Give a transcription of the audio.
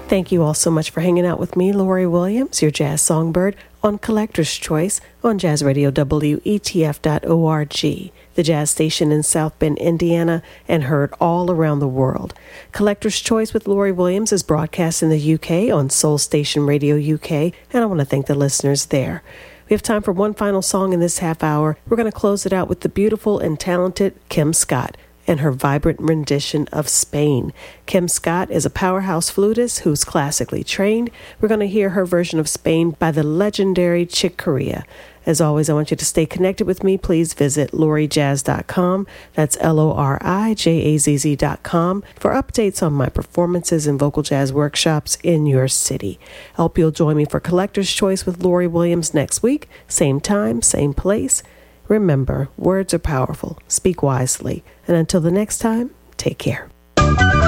Thank you all so much for hanging out with me, Lori Williams, your jazz songbird, on Collector's Choice on Jazz Radio WETF.org, the jazz station in South Bend, Indiana, and heard all around the world. Collector's Choice with Lori Williams is broadcast in the UK on Soul Station Radio UK, and I want to thank the listeners there. We have time for one final song in this half hour. We're going to close it out with the beautiful and talented Kim Scott and her vibrant rendition of Spain. Kim Scott is a powerhouse flutist who's classically trained. We're going to hear her version of Spain by the legendary Chick Corea. As always, I want you to stay connected with me. Please visit lorijazz.com. That's LORIJAZZ.com for updates on my performances and vocal jazz workshops in your city. I hope you'll join me for Collector's Choice with Lori Williams next week. Same time, same place. Remember, words are powerful. Speak wisely. And until the next time, take care.